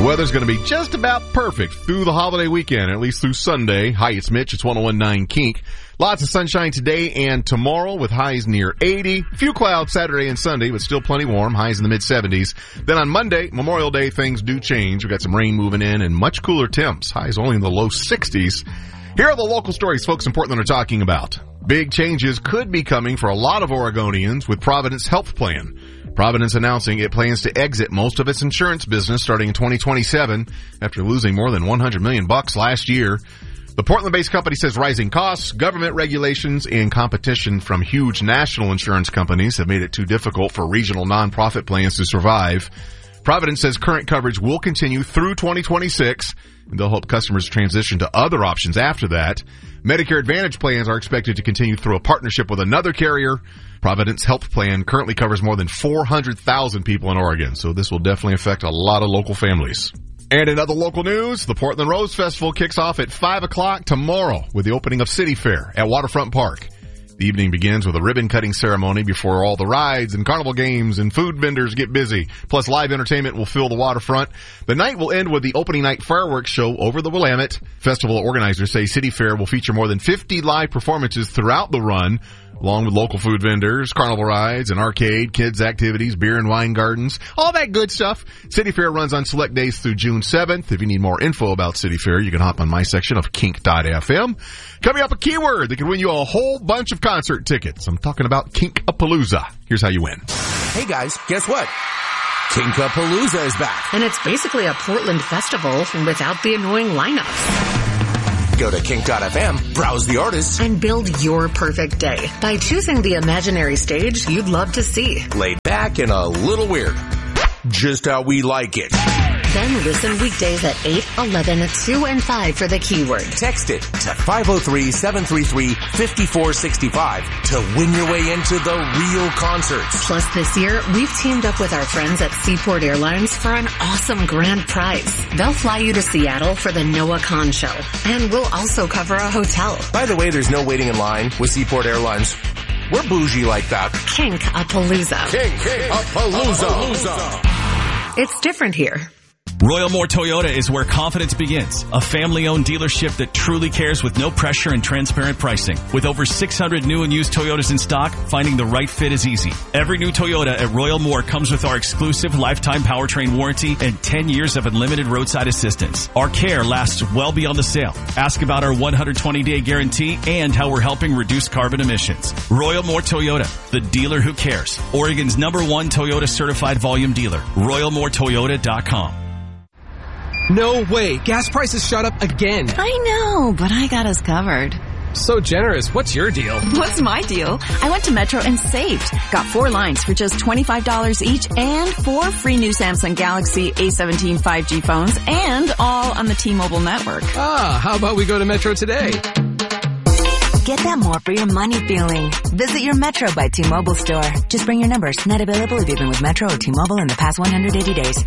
The weather's going to be just about perfect through the holiday weekend, at least through Sunday. Hi, it's Mitch. It's 101.9 Kink. Lots of sunshine today and tomorrow with highs near 80. Few clouds Saturday and Sunday, but still plenty warm. Highs in the mid-70s. Then on Monday, Memorial Day, things do change. We've got some rain moving in and much cooler temps. Highs only in the low 60s. Here are the local stories folks in Portland are talking about. Big changes could be coming for a lot of Oregonians with Providence Health Plan. Providence announcing it plans to exit most of its insurance business starting in 2027 after losing more than $100 million last year. The Portland-based company says rising costs, government regulations, and competition from huge national insurance companies have made it too difficult for regional nonprofit plans to survive. Providence says current coverage will continue through 2026, and they'll help customers transition to other options after that. Medicare Advantage plans are expected to continue through a partnership with another carrier. Providence Health Plan currently covers more than 400,000 people in Oregon, so this will definitely affect a lot of local families. And in other local news, the Portland Rose Festival kicks off at 5 o'clock tomorrow with the opening of City Fair at Waterfront Park. The evening begins with a ribbon-cutting ceremony before all the rides and carnival games and food vendors get busy. Plus, live entertainment will fill the waterfront. The night will end with the opening night fireworks show over the Willamette. Festival organizers say City Fair will feature more than 50 live performances throughout the run, along with local food vendors, carnival rides, an arcade, kids' activities, beer and wine gardens, all that good stuff. City Fair runs on select days through June 7th. If you need more info about City Fair, you can hop on my section of kink.fm. Coming up, a keyword that can win you a whole bunch of concert tickets. I'm talking about Kink-a-Palooza. Here's how you win. Hey guys, guess what? Kink-a-Palooza is back. And it's basically a Portland festival without the annoying lineups. Go to kink.fm, browse the artists, and build your perfect day by choosing the imaginary stage you'd love to see. Laid back and a little weird. Just how we like it. Then listen weekdays at 8, 11, 2, and 5 for the keyword. Text it to 503-733-5465 to win your way into the real concerts. Plus, this year, we've teamed up with our friends at Seaport Airlines for an awesome grand prize. They'll fly you to Seattle for the Noah Khan show, and we'll also cover a hotel. By the way, there's no waiting in line with Seaport Airlines. We're bougie like that. Kink-a-Palooza. Kink-a-Palooza. It's different here. Royal Moore Toyota is where confidence begins. A family-owned dealership that truly cares with no pressure and transparent pricing. With over 600 new and used Toyotas in stock, finding the right fit is easy. Every new Toyota at Royal Moore comes with our exclusive lifetime powertrain warranty and 10 years of unlimited roadside assistance. Our care lasts well beyond the sale. Ask about our 120-day guarantee and how we're helping reduce carbon emissions. Royal Moore Toyota, the dealer who cares. Oregon's #1 Toyota certified volume dealer. RoyalMooreToyota.com. No way. Gas prices shot up again. I know, but I got us covered. So generous. What's your deal? What's my deal? I went to Metro and saved. Got 4 lines for just $25 each and 4 free new Samsung Galaxy A17 5G phones and all on the T-Mobile network. Ah, how about we go to Metro today? Get that more for your money feeling. Visit your Metro by T-Mobile store. Just bring your numbers. Not available if you've been with Metro or T-Mobile in the past 180 days.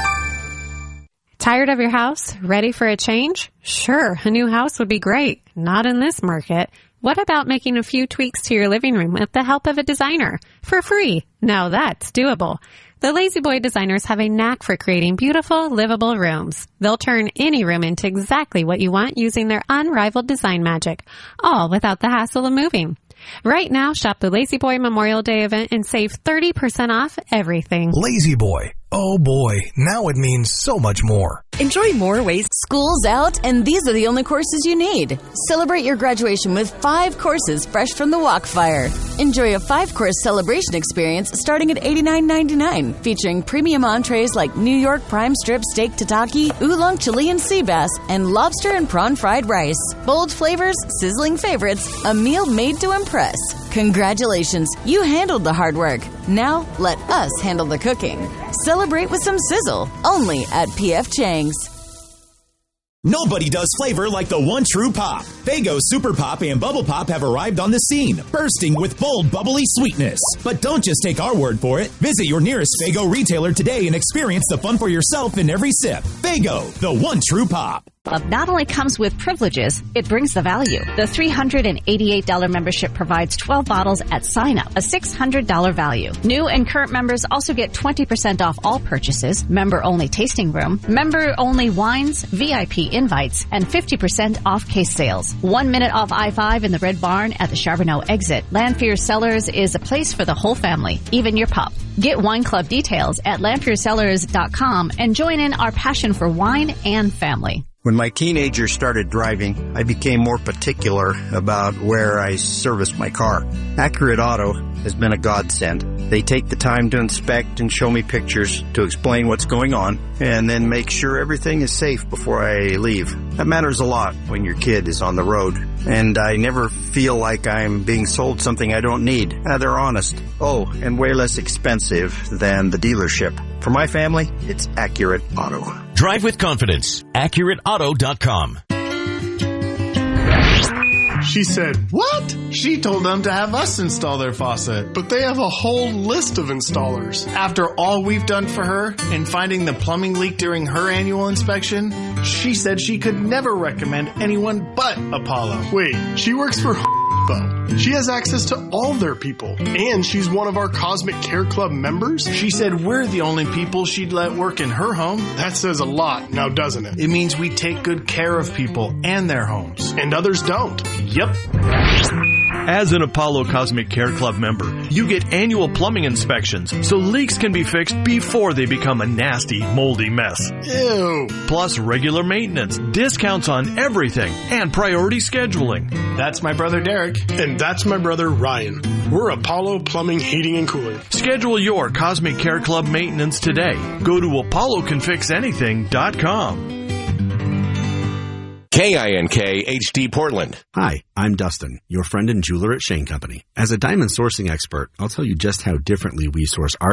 Tired of your house? Ready for a change? Sure, a new house would be great. Not in this market. What about making a few tweaks to your living room with the help of a designer? For free. Now that's doable. The Lazy Boy designers have a knack for creating beautiful, livable rooms. They'll turn any room into exactly what you want using their unrivaled design magic, all without the hassle of moving. Right now, shop the Lazy Boy Memorial Day event and save 30% off everything. Lazy Boy. Oh boy, now it means so much more. Enjoy more ways. School's out, and these are the only courses you need. Celebrate your graduation with 5 courses fresh from the Walkfire. Enjoy a 5-course celebration experience starting at $89.99, featuring premium entrees like New York prime strip steak tataki, oolong Chilean sea bass, and lobster and prawn fried rice. Bold flavors, sizzling favorites, a meal made to impress. Congratulations, you handled the hard work. Now, let us handle the cooking. Celebrate with some sizzle, only at P.F. Chang's. Nobody does flavor like the one true pop. Faygo Super Pop and Bubble Pop have arrived on the scene, bursting with bold, bubbly sweetness. But don't just take our word for it. Visit your nearest Faygo retailer today and experience the fun for yourself in every sip. Faygo, the one true pop. Club not only comes with privileges, it brings the value. The $388 membership provides 12 bottles at sign-up, a $600 value. New and current members also get 20% off all purchases, member-only tasting room, member-only wines, VIP invites, and 50% off case sales. 1 minute off I-5 in the Red Barn at the Charbonneau exit. Lanphier Cellars is a place for the whole family, even your pup. Get Wine Club details at lanphiercellars.com and join in our passion for wine and family. When my teenager started driving, I became more particular about where I serviced my car. Accurate Auto has been a godsend. They take the time to inspect and show me pictures to explain what's going on and then make sure everything is safe before I leave. That matters a lot when your kid is on the road. And I never feel like I'm being sold something I don't need. They're honest. Oh, and way less expensive than the dealership. For my family, it's Accurate Auto. Drive with confidence. AccurateAuto.com. She said, what? She told them to have us install their faucet. But they have a whole list of installers. After all we've done for her and finding the plumbing leak during her annual inspection, she said she could never recommend anyone but Apollo. Wait, she works for though. She has access to all their people. And she's one of our Cosmic Care Club members. She said we're the only people she'd let work in her home. That says a lot, now doesn't it? It means we take good care of people and their homes. And others don't. Yep. As an Apollo Cosmic Care Club member, you get annual plumbing inspections so leaks can be fixed before they become a nasty, moldy mess. Ew. Plus regular maintenance, discounts on everything, and priority scheduling. That's my brother Derek. And that's my brother Ryan. We're Apollo Plumbing, Heating, and Cooling. Schedule your Cosmic Care Club maintenance today. Go to ApolloCanFixAnything.com. KINK HD Portland. Hi, I'm Dustin, your friend and jeweler at Shane Company. As a diamond sourcing expert, I'll tell you just how differently we source our